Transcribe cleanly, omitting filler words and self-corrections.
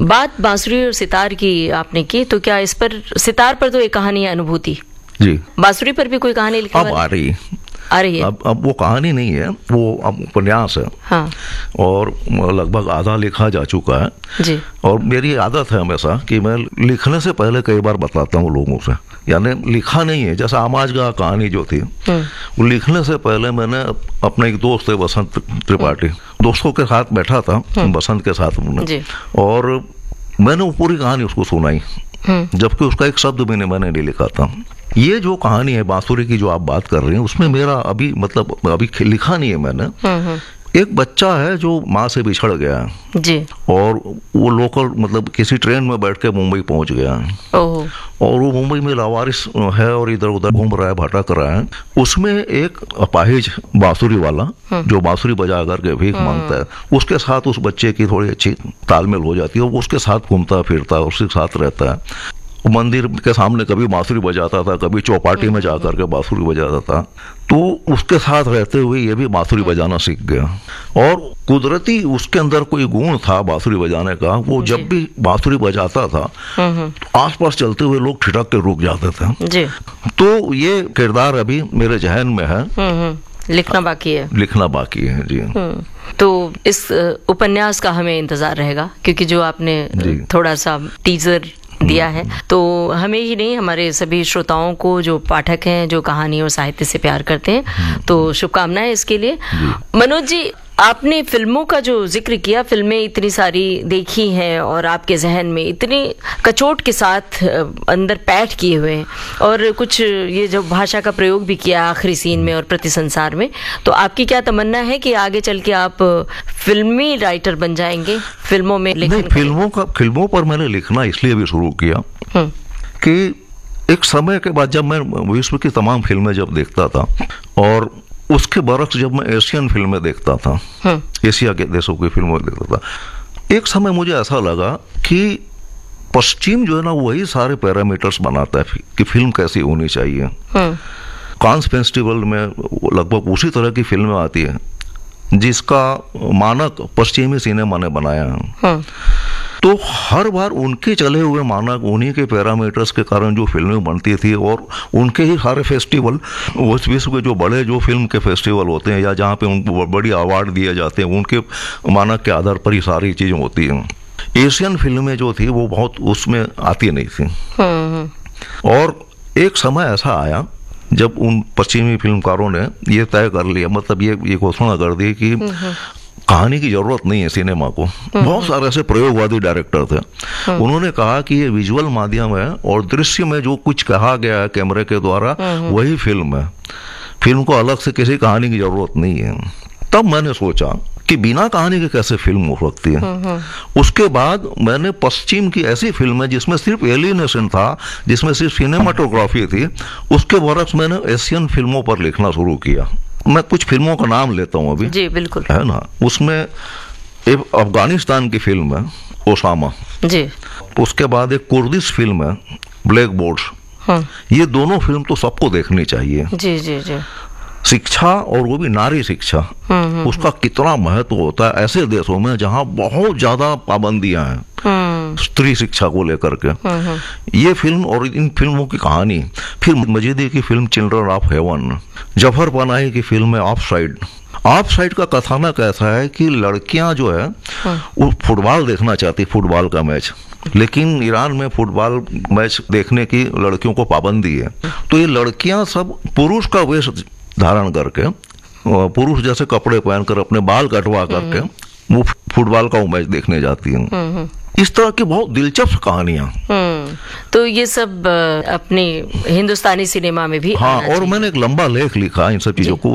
बात बांसुरी और सितार की आपने की, तो क्या इस पर, सितार पर तो एक कहानी है अनुभूति जी, बांसुरी पर भी कोई कहानी लिखी अब आ रही है? अब वो कहानी नहीं है, वो अब उपन्यास है। हाँ। और लगभग आधा लिखा जा चुका है जी। और मेरी आदत है हमेशा कि मैं लिखने से पहले कई बार बताता हूँ लोगों से, यानी लिखा नहीं है। जैसे आमाज का कहानी जो थी, वो लिखने से पहले मैंने अपने एक दोस्त है बसंत त्रिपाठी, दोस्तों के साथ बैठा था, बसंत के साथ मैंने, और मैंने वो पूरी कहानी उसको सुनाई, जबकि उसका एक शब्द भी मैंने नहीं लिखा था। ये जो कहानी है बांसुरी की जो आप बात कर रहे हैं, उसमें मेरा अभी लिखा नहीं है मैंने। एक बच्चा है जो माँ से बिछड़ गया है जी, और वो लोकल किसी ट्रेन में बैठ के मुंबई पहुंच गया है, और वो मुंबई में लावारिस है और इधर उधर घूम रहा है, भटक रहा है। उसमें एक अपाहिज बांसुरी वाला जो बांसुरी बजा करके भीख मांगता है, उसके साथ उस बच्चे की थोड़ी अच्छी तालमेल हो जाती है, वो उसके साथ घूमता फिरता है, उसके साथ रहता है। मंदिर के सामने कभी बांसुरी बजाता था, कभी चौपाटी में जाकर के बांसुरी बजाता था, तो उसके साथ रहते हुए ये भी बांसुरी बजाना सीख गया। और कुदरती उसके अंदर कोई गुण था बांसुरी बजाने का, वो जब भी बांसुरी बजाता था आसपास चलते हुए लोग ठिठक के रुक जाते थे जी। तो ये किरदार अभी मेरे जहन में है, लिखना बाकी है जी। तो इस उपन्यास का हमें इंतजार रहेगा, क्योंकि जो आपने थोड़ा सा टीजर दिया है, तो हमें ही नहीं, हमारे सभी श्रोताओं को, जो पाठक हैं, जो कहानी और साहित्य से प्यार करते हैं, तो शुभकामनाएं इसके लिए। मनोज जी, आपने फिल्मों का जो जिक्र किया, फिल्में इतनी सारी देखी हैं और आपके जहन में इतनी कचोट के साथ अंदर पैठ किए हुए हैं, और कुछ ये जो भाषा का प्रयोग भी किया आखिरी सीन में और प्रति संसार में, तो आपकी क्या तमन्ना है कि आगे चल के आप फिल्मी राइटर बन जाएंगे, फिल्मों में लेखन? फिल्मों पर मैंने लिखना इसलिए भी शुरू किया कि एक समय के बाद जब मैं विश्व की तमाम फिल्में जब देखता था, और उसके बरक्स जब मैं एशियन फिल्में देखता था, एशिया के देशों की फिल्में देखता था, एक समय मुझे ऐसा लगा कि पश्चिम जो है ना, वही सारे पैरामीटर्स बनाता है कि फिल्म कैसी होनी चाहिए। कांस फेस्टिवल में लगभग उसी तरह की फिल्में आती है जिसका मानक पश्चिमी सिनेमा ने बनाया है। तो हर बार उनके चले हुए मानक, उन्हीं के पैरामीटर्स के कारण जो फिल्में बनती थी, और उनके ही सारे फेस्टिवल, उस विश्व के जो बड़े जो फिल्म के फेस्टिवल होते हैं या जहाँ पे उनको बड़ी अवार्ड दिए जाते हैं, उनके मानक के आधार पर ही सारी चीज़ें होती हैं। एशियन फिल्में जो थी वो बहुत उसमें आती नहीं थी। और एक समय ऐसा आया जब उन पश्चिमी फिल्मकारों ने ये तय कर लिया, मतलब ये घोषणा कर दी कि कहानी की जरूरत नहीं है सिनेमा को। बहुत सारे ऐसे प्रयोगवादी डायरेक्टर थे, उन्होंने कहा कि ये विजुअल माध्यम है और दृश्य में जो कुछ कहा गया है कैमरे के द्वारा वही फिल्म है, फिल्म को अलग से किसी कहानी की जरूरत नहीं है। तब मैंने सोचा कि बिना कहानी के कैसे फिल्म हो सकती है। उसके बाद मैंने पश्चिम की ऐसी फिल्में जिसमें सिर्फ एलिनेशन था, जिसमें सिर्फ सिनेमाटोग्राफी थी, उसके बरक्स मैंने एशियन फिल्मों पर लिखना शुरू किया। मैं कुछ फिल्मों का नाम लेता हूँ अभी, जी बिल्कुल, है ना। उसमें एक अफगानिस्तान की फिल्म है ओसामा जी, उसके बाद एक कुर्दिश फिल्म है ब्लैक बोर्ड्स। ये दोनों फिल्म तो सबको देखनी चाहिए जी जी जी। शिक्षा, और वो भी नारी शिक्षा, उसका कितना महत्व होता है ऐसे देशों में जहाँ बहुत ज्यादा पाबंदियां हैं स्त्री शिक्षा को लेकर के। ये फिल्म और इन फिल्मों की कहानी, फिर मजीदी की film children of haven, Zafar Panahi की फिल्म है ऑफ साइड का कथानक ऐसा है कि लड़कियां जो है वो फुटबॉल देखना चाहती, फुटबॉल का मैच, लेकिन ईरान में फुटबॉल मैच देखने की लड़कियों को पाबंदी है। तो ये लड़कियां सब पुरुष का वेश धारण करके, पुरुष जैसे कपड़े पहनकर, अपने बाल कटवा करके वो फुटबॉल का मैच देखने जाती हैं। इस तरह की बहुत दिलचस्प कहानियां। तो ये सब अपने हिंदुस्तानी सिनेमा में भी, हाँ, और मैंने एक लंबा लेख लिखा इन सब चीजों को।